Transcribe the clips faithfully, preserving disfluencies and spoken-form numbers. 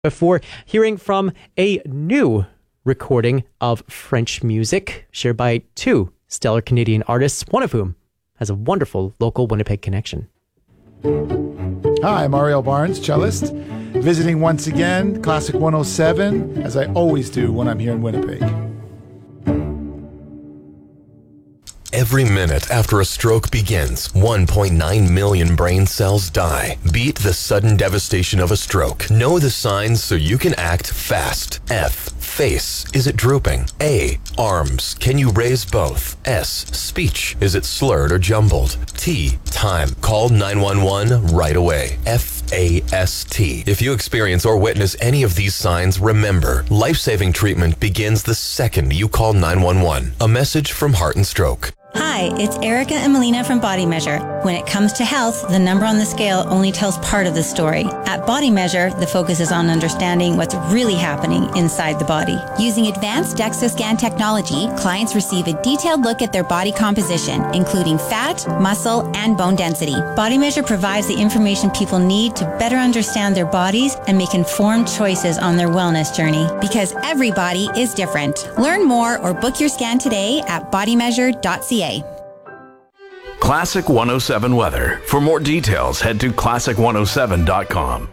Before hearing from a new recording of French music shared by two stellar Canadian artists, one of whom has a wonderful local Winnipeg connection. Hi, I'm Ariel Barnes, cellist, visiting once again Classic one oh seven, as I always do when I'm here in Winnipeg. Every minute after a stroke begins, one point nine million brain cells die. Beat the sudden devastation of a stroke. Know the signs so you can act fast. F. Face. Is it drooping? A. Arms. Can you raise both? S. Speech. Is it slurred or jumbled? T. Time. Call nine one one right away. F A S T. If you experience or witness any of these signs, remember, life-saving treatment begins the second you call nine one one. A message from Heart and Stroke. Hi, it's Erica and Melina from Body Measure. When it comes to health, the number on the scale only tells part of the story. At Body Measure, the focus is on understanding what's really happening inside the body. Using advanced DEXA scan technology, clients receive a detailed look at their body composition, including fat, muscle, and bone density. Body Measure provides the information people need to better understand their bodies and make informed choices on their wellness journey. Because every body is different. Learn more or book your scan today at body measure dot c a. Classic one oh seven weather. For more details, head to classic one oh seven dot com.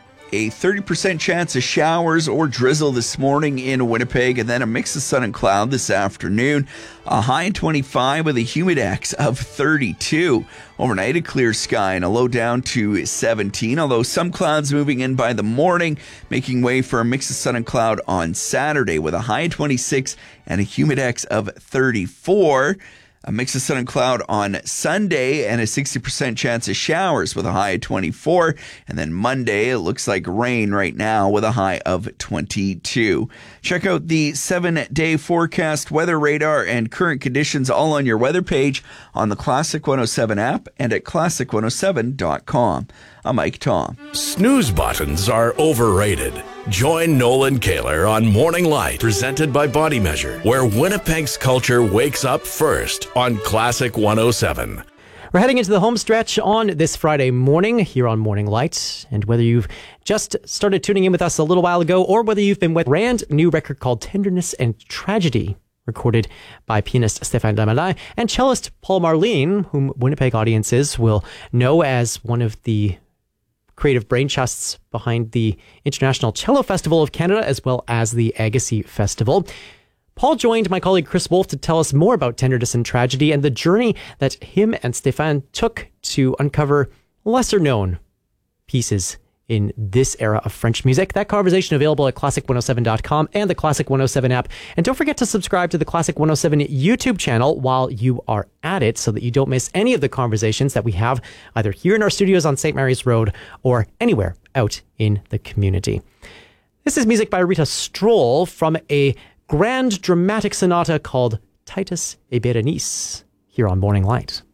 A thirty percent chance of showers or drizzle this morning in Winnipeg, and then a mix of sun and cloud this afternoon. A high in twenty-five with a humidex of thirty-two. Overnight, a clear sky and a low down to seventeen, although some clouds moving in by the morning, making way for a mix of sun and cloud on Saturday with a high in twenty-six and a humidex of thirty-four. A mix of sun and cloud on Sunday and a sixty percent chance of showers with a high of twenty-four. And then Monday, it looks like rain right now with a high of twenty-two. Check out the seven-day forecast, weather radar, and current conditions all on your weather page on the Classic one oh seven app and at classic one oh seven dot com. I'm Mike Tom. Snooze buttons are overrated. Join Nolan Kaler on Morning Light, presented by Body Measure, where Winnipeg's culture wakes up first on Classic one oh seven. We're heading into the home stretch on this Friday morning here on Morning Light. And whether you've just started tuning in with us a little while ago or whether you've been with a brand new record called Tenderness and Tragedy, recorded by pianist Stéphane Damalin and cellist Paul Marlene, whom Winnipeg audiences will know as one of the creative brain trusts behind the International Cello Festival of Canada, as well as the Agassiz Festival. Paul joined my colleague Chris Wolf to tell us more about Tenderness and Tragedy and the journey that him and Stéphane took to uncover lesser-known pieces in this era of French music. That conversation available at classic one oh seven dot com and the Classic one oh seven app. And don't forget to subscribe to the Classic one oh seven YouTube channel while you are at it so that you don't miss any of the conversations that we have either here in our studios on Saint Mary's Road or anywhere out in the community. This is music by Rita Stroll from a grand dramatic sonata called Titus et Berenice here on Morning Light.